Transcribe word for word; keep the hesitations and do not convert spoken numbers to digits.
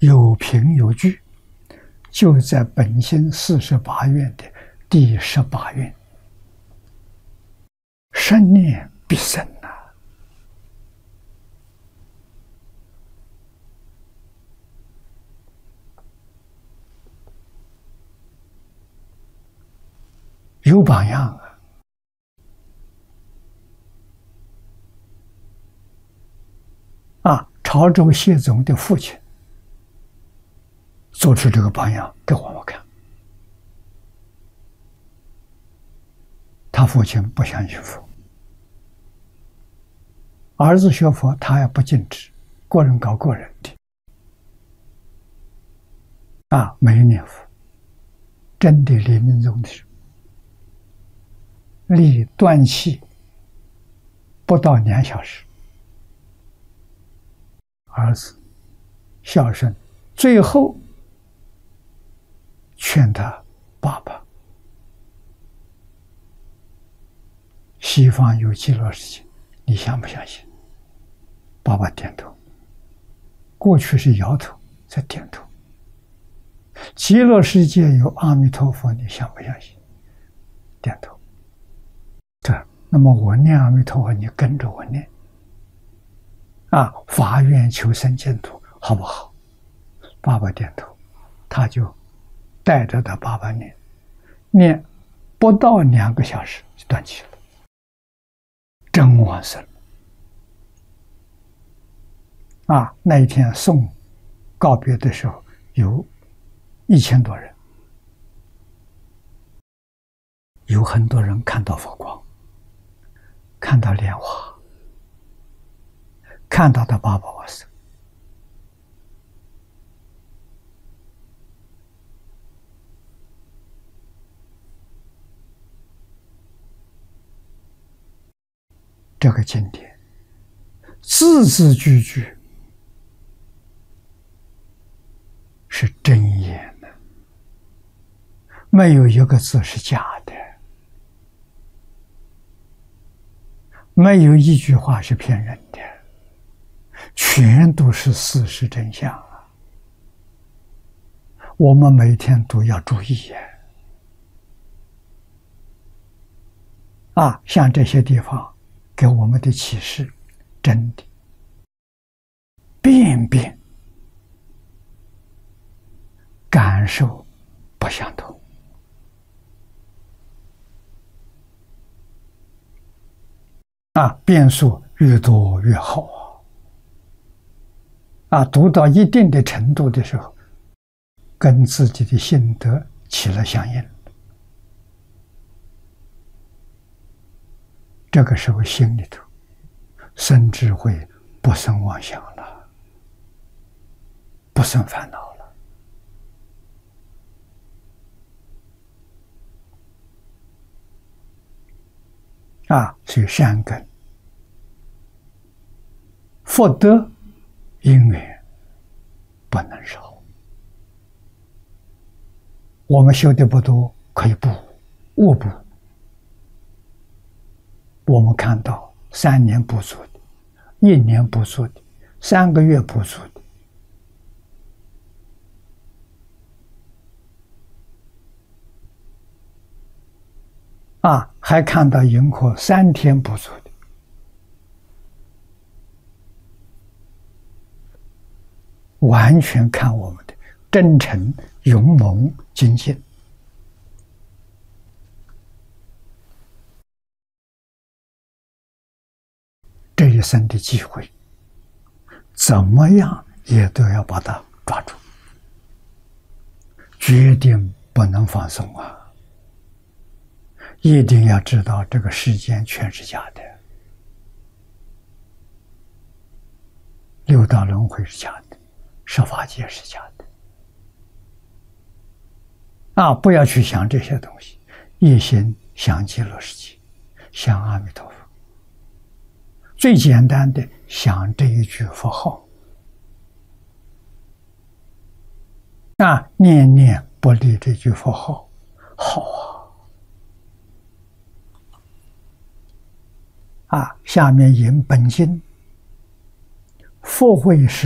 有凭有据，就在本心四十八愿的第十八愿，生念必生呐、啊。有榜样啊！啊，潮州谢总的父亲做出这个榜样给我们看。他父亲不相信佛，儿子学佛他也不禁止，个人搞个人的，啊，没有念佛。真的临命终的时候，离断气不到两小时，儿子孝顺，最后劝他爸爸，西方有极乐世界，你相不相信？爸爸点头，过去是摇头，再点头。极乐世界有阿弥陀佛，你相不相信？点头。对，那么我念阿弥陀佛，你跟着我念。啊，发愿求生净土，好不好？爸爸点头，他就带着他爸爸念，念不到两个小时就断气了，真往生。啊，那一天送告别的时候，有一千多人，有很多人看到佛光，看到莲花，看到他爸爸往生。这个经典字字句句是真言的，没有一个字是假的，没有一句话是骗人的，全都是事实真相啊！我们每天都要注意呀！啊，像这些地方给我们的启示，真的遍遍感受不相同。啊，变数越多越好啊！啊，读到一定的程度的时候，跟自己的心得起了相应，这个时候心里头生智慧，不生妄想了，不生烦恼了。啊，所以善根、福德、因缘不能少。我们修的不多，可以补，误补。我们看到三年补足的，一年补足的，三个月补足的，啊，还看到迎火三天补足的，完全看我们的真诚、勇猛、精进。这一生的机会，怎么样也都要把它抓住，决定不能放松啊！一定要知道这个世间全是假的，六道轮回是假的，十法界是假的。啊，不要去想这些东西，一心想极乐世界，想阿弥陀佛。最简单的，想这一句佛号，啊，念念不离这句佛号，好啊！啊，下面引本经，佛会是